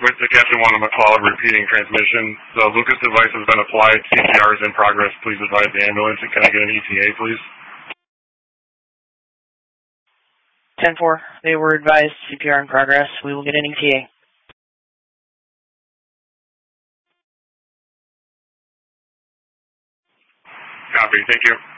With the Captain 1 on the call, repeating transmission. The Lucas device has been applied. CPR is in progress. Please advise the ambulance. And can I get an ETA, please? 10-4. They were advised CPR in progress. We will get an ETA. Copy. Thank you.